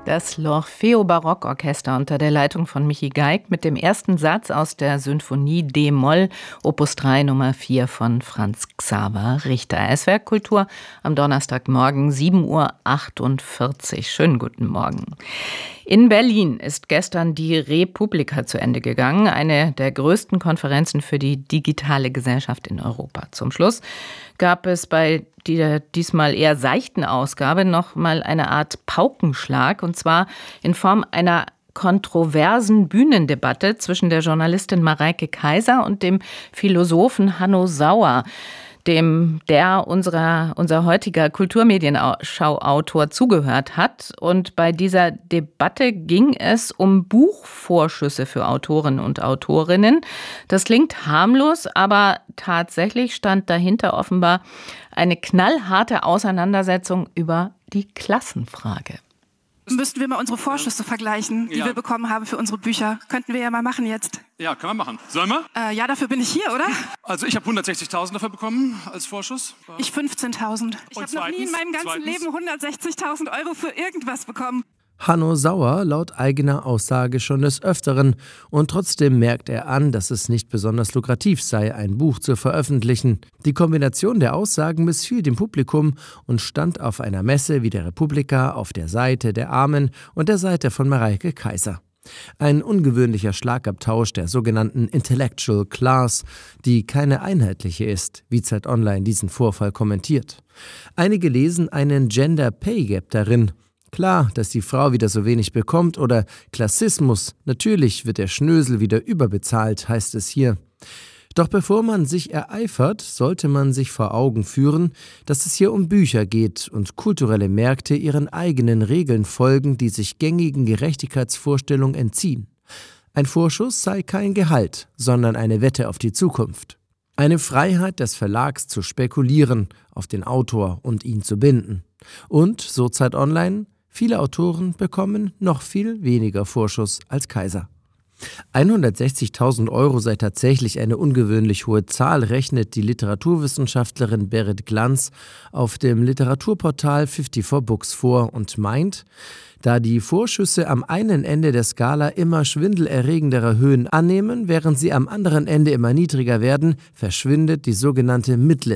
Das L'Orfeo Barockorchester unter der Leitung von Michi Geig mit dem ersten Satz aus der Sinfonie D-Moll, Opus 3 Nummer 4 von Franz Xaver Richter. SWR Kultur am Donnerstagmorgen 7:48 Uhr. Schönen guten Morgen. In Berlin ist gestern die Republika zu Ende gegangen, eine der größten Konferenzen für die digitale Gesellschaft in Europa. Zum Schluss gab es bei der diesmal eher seichten Ausgabe noch mal eine Art Paukenschlag, und zwar in Form einer kontroversen Bühnendebatte zwischen der Journalistin Mareike Kaiser und dem Philosophen Hanno Sauer, unser heutiger Kulturmedienschau-Autor zugehört hat. Und bei dieser Debatte ging es um Buchvorschüsse für Autorinnen und Autorinnen. Das klingt harmlos, aber tatsächlich stand dahinter offenbar eine knallharte Auseinandersetzung über die Klassenfrage. Müssten wir mal unsere Vorschüsse vergleichen, die wir bekommen haben für unsere Bücher. Könnten wir ja mal machen jetzt. Ja, können wir machen. Sollen wir? Ja, dafür bin ich hier, oder? Also ich habe 160.000 dafür bekommen als Vorschuss. Ich 15.000. Ich habe noch nie in meinem ganzen Leben 160.000 Euro für irgendwas bekommen. Hanno Sauer laut eigener Aussage schon des Öfteren, und trotzdem merkt er an, dass es nicht besonders lukrativ sei, ein Buch zu veröffentlichen. Die Kombination der Aussagen missfiel dem Publikum und stand auf einer Messe wie der Republika auf der Seite der Armen und der Seite von Mareike Kaiser. Ein ungewöhnlicher Schlagabtausch der sogenannten Intellectual Class, die keine einheitliche ist, wie Zeit Online diesen Vorfall kommentiert. Einige lesen einen Gender Pay Gap darin. Klar, dass die Frau wieder so wenig bekommt, oder Klassismus, natürlich wird der Schnösel wieder überbezahlt, heißt es hier. Doch bevor man sich ereifert, sollte man sich vor Augen führen, dass es hier um Bücher geht und kulturelle Märkte ihren eigenen Regeln folgen, die sich gängigen Gerechtigkeitsvorstellungen entziehen. Ein Vorschuss sei kein Gehalt, sondern eine Wette auf die Zukunft. Eine Freiheit des Verlags zu spekulieren, auf den Autor und ihn zu binden. Und, so Zeit Online, viele Autoren bekommen noch viel weniger Vorschuss als Kaiser. 160.000 Euro sei tatsächlich eine ungewöhnlich hohe Zahl, rechnet die Literaturwissenschaftlerin Berit Glanz auf dem Literaturportal 54 Books vor und meint, da die Vorschüsse am einen Ende der Skala immer schwindelerregendere Höhen annehmen, während sie am anderen Ende immer niedriger werden, verschwindet die sogenannte Midlist.